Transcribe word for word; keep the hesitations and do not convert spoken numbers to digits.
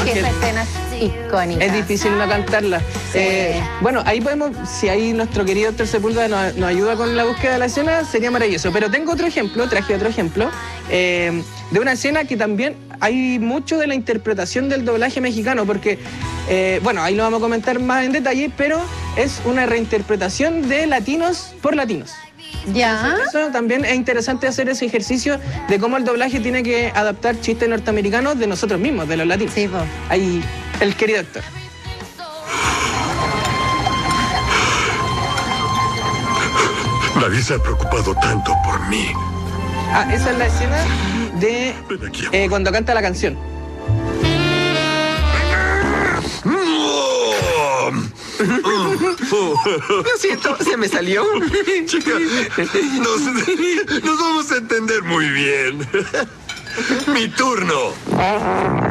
porque esa escena es icónica. es difícil no cantarla. Sí. Eh, bueno, ahí podemos, si ahí nuestro querido Héctor Sepúlveda nos, nos ayuda con la búsqueda de la escena, sería maravilloso. Pero tengo otro ejemplo, traje otro ejemplo, eh, de una escena que también hay mucho de la interpretación del doblaje mexicano, porque, eh, bueno, ahí lo vamos a comentar más en detalle, pero es una reinterpretación de latinos por latinos. Ya. Eso también es interesante hacer ese ejercicio de cómo el doblaje tiene que adaptar chistes norteamericanos de nosotros mismos, de los latinos. Sí, po. Ahí, el querido Héctor. Nadie se ha preocupado tanto por mí. Ah, esa es la escena de Ven aquí. eh, cuando canta la canción. Lo siento, se me salió. Chica, nos, nos vamos a entender muy bien. Mi turno.